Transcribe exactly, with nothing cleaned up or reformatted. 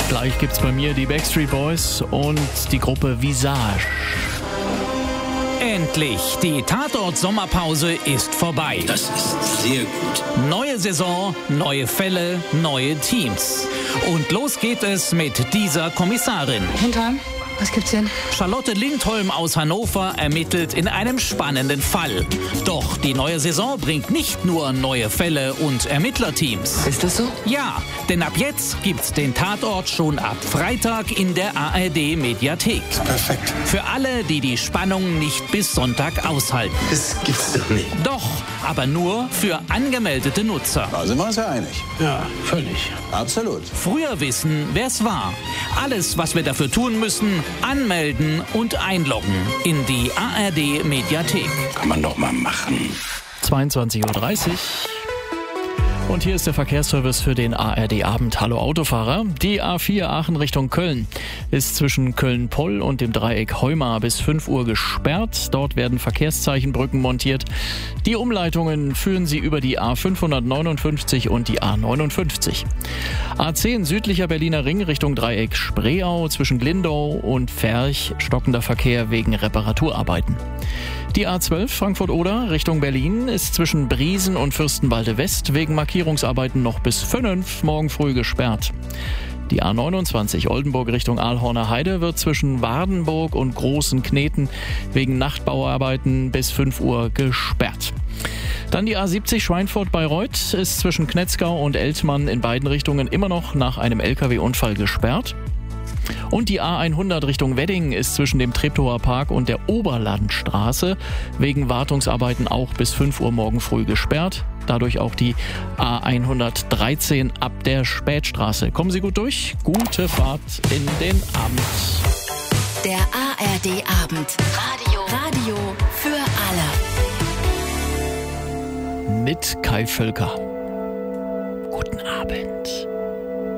Gleich gibt's bei mir die Backstreet Boys und die Gruppe Visage. Endlich, die Tatort-Sommerpause ist vorbei. Das ist sehr gut. Neue Saison, neue Fälle, neue Teams. Und los geht es mit dieser Kommissarin. Hintern, was gibt's denn? Charlotte Lindholm aus Hannover ermittelt in einem spannenden Fall. Doch die neue Saison bringt nicht nur neue Fälle und Ermittlerteams. Ist das so? Ja, denn ab jetzt gibt's den Tatort schon ab Freitag in der A R D-Mediathek. Perfekt. Für alle, die die Spannung nicht bis Sonntag aushalten. Das gibt's doch nicht. Doch, aber nur für angemeldete Nutzer. Da sind wir uns ja einig. Ja, völlig. Absolut. Früher wissen, wer's war. Alles, was wir dafür tun müssen, anmelden und einloggen in die A R D-Mediathek. Kann man doch mal machen. zweiundzwanzig Uhr dreißig. Und hier ist der Verkehrsservice für den A R D-Abend. Hallo Autofahrer. Die A vier Aachen Richtung Köln ist zwischen Köln-Poll und dem Dreieck Heumar bis fünf Uhr gesperrt. Dort werden Verkehrszeichenbrücken montiert. Die Umleitungen führen sie über die A fünfhundertneunundfünfzig und die A neunundfünfzig. A zehn südlicher Berliner Ring Richtung Dreieck Spreeau zwischen Glindau und Ferch stockender Verkehr wegen Reparaturarbeiten. Die A zwölf Frankfurt-Oder Richtung Berlin ist zwischen Briesen und Fürstenwalde West wegen Markierungsarbeiten noch bis fünf morgen früh gesperrt. Die A neunundzwanzig Oldenburg Richtung Aalhorner Heide wird zwischen Wardenburg und Großen Kneten wegen Nachtbauarbeiten bis fünf Uhr gesperrt. Dann die A siebzig Schweinfurt-Bayreuth ist zwischen Knetzgau und Eltmann in beiden Richtungen immer noch nach einem L K W-Unfall gesperrt. Und die A hundert Richtung Wedding ist zwischen dem Treptower Park und der Oberlandstraße wegen Wartungsarbeiten auch bis fünf Uhr morgen früh gesperrt. Dadurch auch die A hundertdreizehn ab der Spätstraße. Kommen Sie gut durch. Gute Fahrt in den Abend. Der A R D-Abend. Radio. Radio für alle. Mit Kai Völker. Guten Abend.